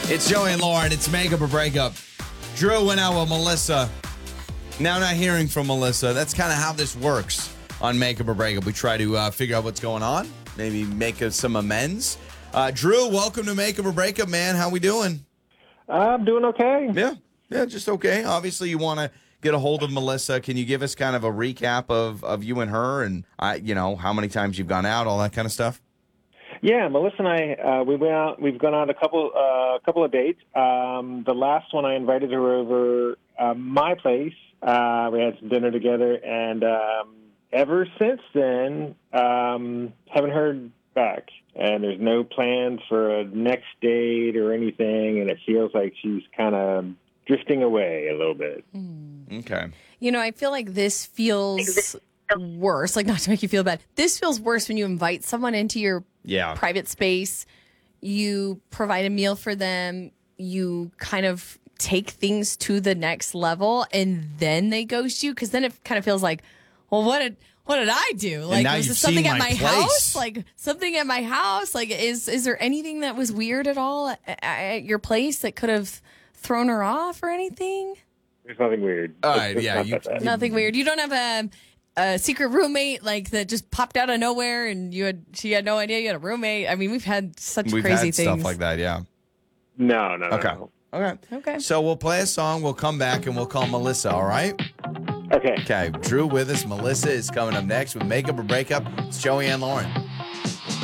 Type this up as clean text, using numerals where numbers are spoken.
It's Joey and Lauren. It's Makeup or Breakup. Drew went out with Melissa. Now not hearing from Melissa. That's kind of how this works on Makeup or Breakup. We try to figure out what's going on, maybe make some amends. Drew, welcome to Makeup or Breakup, man. How we doing? I'm doing okay. Yeah, just okay. Obviously, you want to get a hold of Melissa. Can you give us kind of a recap of you and her and, how many times you've gone out, all that kind of stuff? Yeah, Melissa and I, we went out. We've gone out a couple of dates. The last one, I invited her over my place. We had some dinner together, and ever since then, haven't heard back. And there's no plans for a next date or anything, and it feels like she's kind of drifting away a little bit. Okay. I feel like this feels worse. Like, not to make you feel bad. This feels worse when you invite someone into your private space. You provide a meal for them. You kind of take things to the next level, and then they ghost you. Because then it kind of feels like, well, what did I do? Like, was it something at my house? Like, something at my house? Like, is there anything that was weird at all at your place that could have thrown her off or anything? There's nothing weird. All right, yeah. Nothing weird. You don't have a secret roommate like that just popped out of nowhere, and she had no idea you had a roommate. I mean, we've had crazy things. Stuff like that, yeah. No. Okay. No. Okay. So we'll play a song. We'll come back and we'll call Melissa. All right. Okay. Okay. Drew with us. Melissa is coming up next with Makeup or Breakup. It's Joey and Lauren.